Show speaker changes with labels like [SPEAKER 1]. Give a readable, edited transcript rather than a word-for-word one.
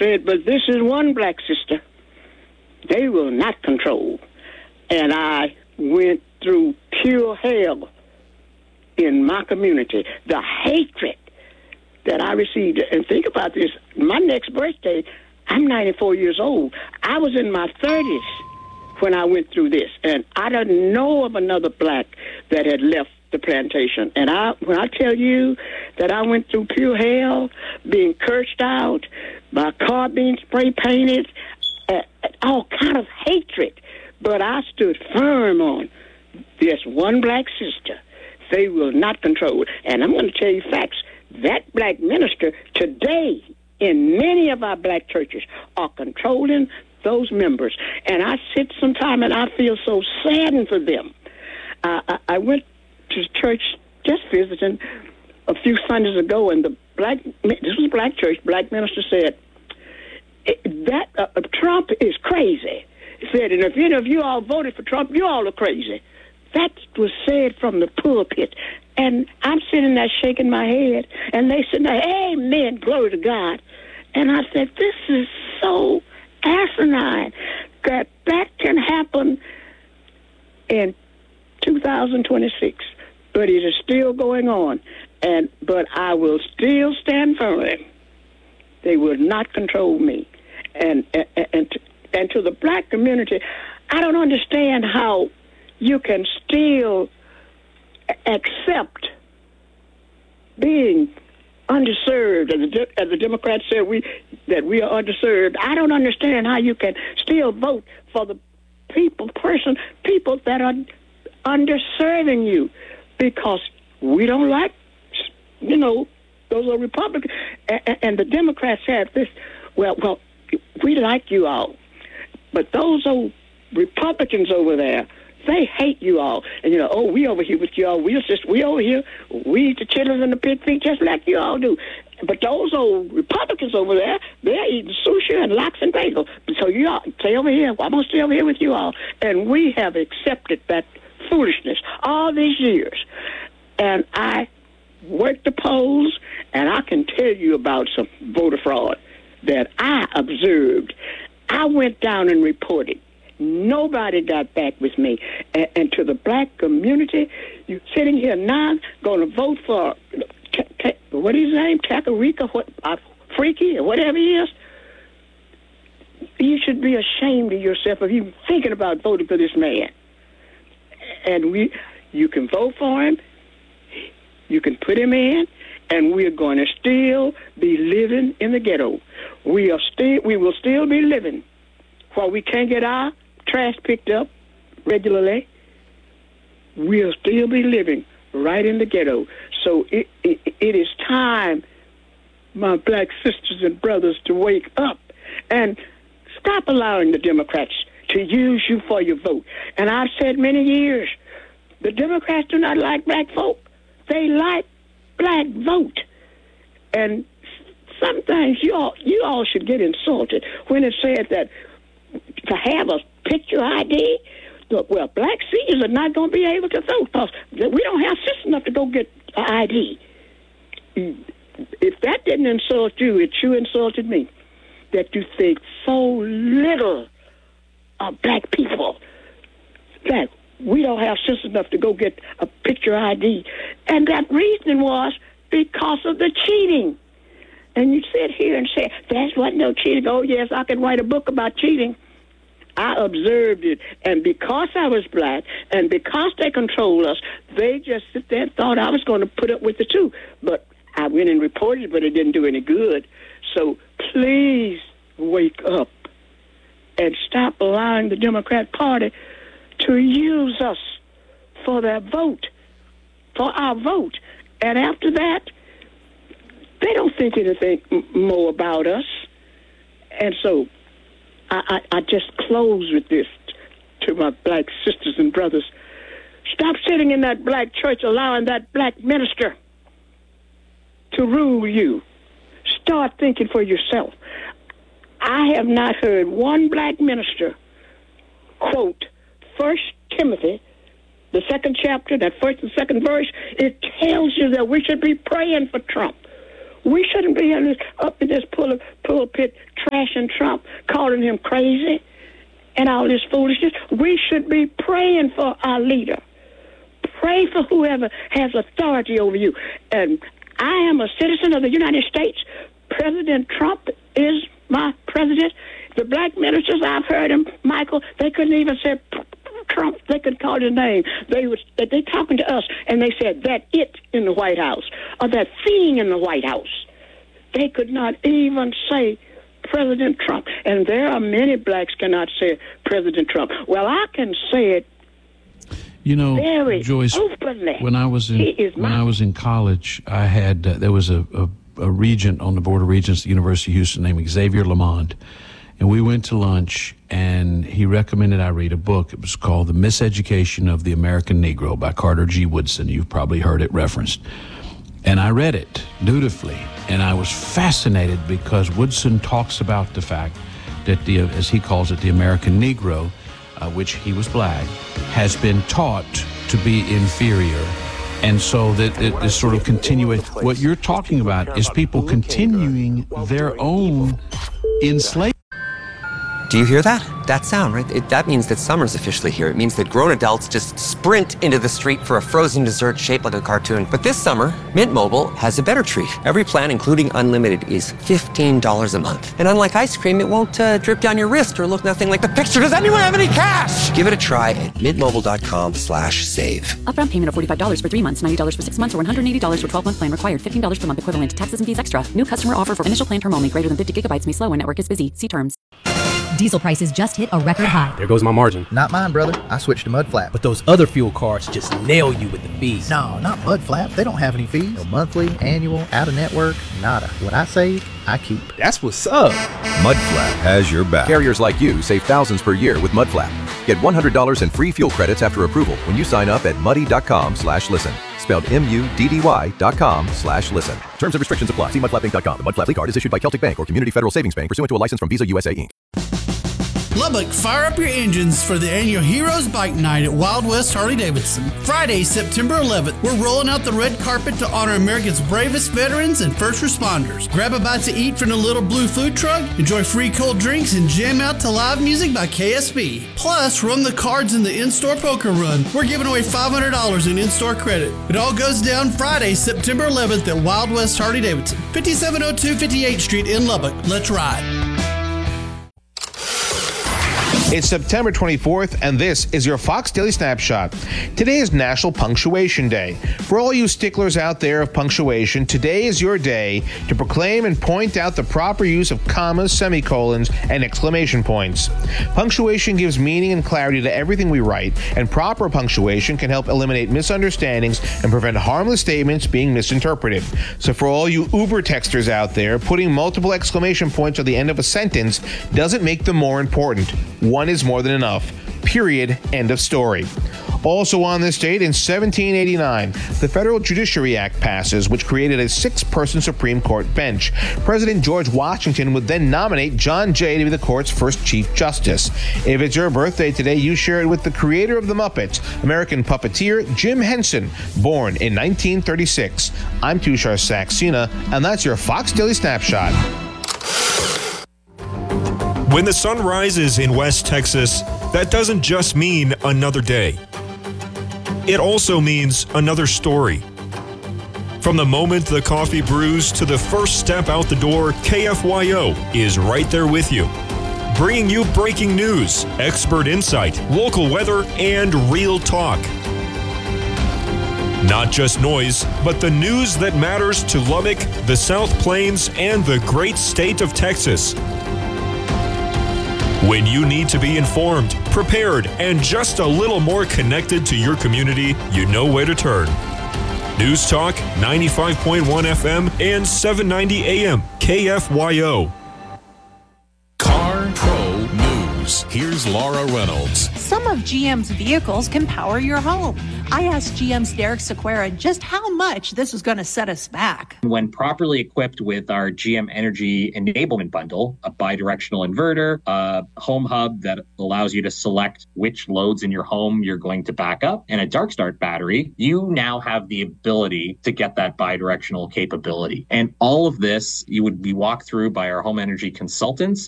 [SPEAKER 1] said, but this is one black sister. They will not control. And I went through pure hell in my community. The hatred that I received. And think about this. My next birthday, I'm 94 years old. I was in my 30s when I went through this. And I don't know of another black that had left the plantation. And when I tell you that I went through pure hell, being cursed out, my car being spray painted, all kind of hatred. But I stood firm on this one black sister. They will not control. And I'm going to tell you facts. That black minister today in many of our black churches are controlling those members. And I sit sometime and I feel so saddened for them. I went to church just visiting a few Sundays ago, and this was a black church, black minister said, that Trump is crazy. He said, and if any of you all voted for Trump, you all are crazy. That was said from the pulpit. And I'm sitting there shaking my head, and they said, amen, glory to God. And I said, this is so asinine that can happen in 2026. But it is still going on. But I will still stand firm. They will not control me. And to the black community, I don't understand how you can still accept being underserved, as the Democrats said that we are underserved. I don't understand how you can still vote for the people that are underserving you, because we don't like, those are Republicans. And the Democrats have this, well, we like you all, but those old Republicans over there, they hate you all. And, we over here with you all. We over here. We eat the chitlins and the pig feet just like you all do. But those old Republicans over there, they're eating sushi and lox and bagel. So you all stay over here. I'm going to stay over here with you all. And we have accepted that foolishness all these years. And I worked the polls, and I can tell you about some voter fraud that I observed. I went down and reported. Nobody got back with me. And to the black community, you're sitting here now going to vote for, what is his name, Takarika, Freaky, or whatever he is. You should be ashamed of yourself of even thinking about voting for this man. And you can vote for him, you can put him in, and we're going to still be living in the ghetto. We will still be living while we can't get our trash picked up regularly. We'll still be living right in the ghetto. So it is time, my black sisters and brothers, to wake up and stop allowing the Democrats to use you for your vote. And I've said many years, the Democrats do not like black folk. They like black vote. And sometimes you all should get insulted when it said that to have a picture ID, well, black seniors are not going to be able to vote because we don't have sense enough to go get an ID. If that didn't insult you, it sure insulted me, that you think so little of black people, that we don't have sense enough to go get a picture ID. And that reason was because of the cheating. And you sit here and say, that's what no cheating. Oh, yes, I can write a book about cheating. I observed it. And because I was black and because they control us, they just sit there and thought I was going to put up with it too. But I went and reported, but it didn't do any good. So please wake up and stop allowing the Democrat Party to use us for their vote, for our vote. And after that, they don't think anything more about us. And so I just close with this to my black sisters and brothers. Stop sitting in that black church allowing that black minister to rule you. Start thinking for yourself. I have not heard one black minister quote 1 Timothy, the 2nd chapter, that 1st and 2nd verse. It tells you that we should be praying for Trump. We shouldn't be up in this pulpit trashing Trump, calling him crazy and all this foolishness. We should be praying for our leader. Pray for whoever has authority over you. And I am a citizen of the United States. President Trump is my president. The black ministers, I've heard them, Michael, they couldn't even say Trump. They could call his name. They talking to us, and they said that it in the White House or that thing in the White House. They could not even say President Trump. And there are many blacks cannot say President Trump. Well, I can say it.
[SPEAKER 2] You know,
[SPEAKER 1] very
[SPEAKER 2] Joyce,
[SPEAKER 1] openly.
[SPEAKER 2] When I was in college, I had there was a regent on the board of regents at the University of Houston named Xavier Lamond, and we went to lunch, and he recommended I read a book. It was called The Miseducation of the American Negro by Carter G. Woodson. You've probably heard it referenced. And I read it dutifully, and I was fascinated because Woodson talks about the fact that as he calls it, the American Negro, which he was black, has been taught to be inferior. And so that this sort of continuing, what you're talking about is people continuing their own enslavement.
[SPEAKER 3] Do you hear that? That sound, right? That means that summer's officially here. It means that grown adults just sprint into the street for a frozen dessert shaped like a cartoon. But this summer, Mint Mobile has a better treat. Every plan, including unlimited, is $15 a month. And unlike ice cream, it won't drip down your wrist or look nothing like the picture. Does anyone have any cash? Give it a try at mintmobile.com/save.
[SPEAKER 4] Upfront payment of $45 for 3 months, $90 for 6 months, or $180 for 12-month plan required. $15 per month equivalent to taxes and fees extra. New customer offer for initial plan term only. Greater than 50 gigabytes may slow when network is busy. See terms.
[SPEAKER 5] Diesel prices just hit a record high.
[SPEAKER 6] There goes my margin.
[SPEAKER 7] Not mine, brother. I switched to Mudflap.
[SPEAKER 6] But those other fuel cards just nail you with the fees.
[SPEAKER 7] No, not Mudflap. They don't have any fees. No monthly, annual, out-of-network, nada. What I save, I keep.
[SPEAKER 6] That's what's up.
[SPEAKER 8] Mudflap has your back. Carriers like you save thousands per year with Mudflap. Get $100 in free fuel credits after approval when you sign up at muddy.com/listen. Spelled MUDDY.com/listen. Terms and restrictions apply. See mudflapinc.com. The Mudflap card is issued by Celtic Bank or Community Federal Savings Bank pursuant to a license from Visa USA Inc.
[SPEAKER 9] Lubbock, fire up your engines for the annual Heroes Bike Night at Wild West Harley-Davidson. Friday, September 11th, we're rolling out the red carpet to honor America's bravest veterans and first responders. Grab a bite to eat from the Little Blue Food Truck, enjoy free cold drinks, and jam out to live music by KSB. Plus, run the cards in the in-store poker run. We're giving away $500 in in-store credit. It all goes down Friday, September 11th at Wild West Harley-Davidson, 5702 58th Street in Lubbock. Let's ride.
[SPEAKER 10] It's September 24th, and this is your Fox Daily Snapshot. Today is National Punctuation Day. For all you sticklers out there of punctuation, today is your day to proclaim and point out the proper use of commas, semicolons, and exclamation points. Punctuation gives meaning and clarity to everything we write, and proper punctuation can help eliminate misunderstandings and prevent harmless statements being misinterpreted. So for all you Uber texters out there, putting multiple exclamation points at the end of a sentence doesn't make them more important. One is more than enough. Period. End of story. Also on this date, in 1789, the Federal Judiciary Act passes, which created a 6-person Supreme Court bench. President George Washington would then nominate John Jay to be the court's first Chief Justice. If it's your birthday today, you share it with the creator of the Muppets, American puppeteer Jim Henson, born in 1936. I'm Tushar Saxena, and that's your Fox Daily Snapshot.
[SPEAKER 11] When the sun rises in West Texas, that doesn't just mean another day. It also means another story. From the moment the coffee brews to the first step out the door, KFYO is right there with you, bringing you breaking news, expert insight, local weather, and real talk. Not just noise, but the news that matters to Lubbock, the South Plains, and the great state of Texas. When you need to be informed, prepared, and just a little more connected to your community, you know where to turn. News Talk 95.1 FM and 790 AM KFYO.
[SPEAKER 12] Car Pro News. News, here's Laura Reynolds.
[SPEAKER 13] Some of GM's vehicles can power your home. I asked GM's Derek Sequeira just how much this was going to set us back.
[SPEAKER 14] When properly equipped with our GM Energy Enablement Bundle, a bidirectional inverter, a home hub that allows you to select which loads in your home you're going to back up, and a Dark Start battery, you now have the ability to get that bidirectional capability. And all of this you would be walked through by our home energy consultants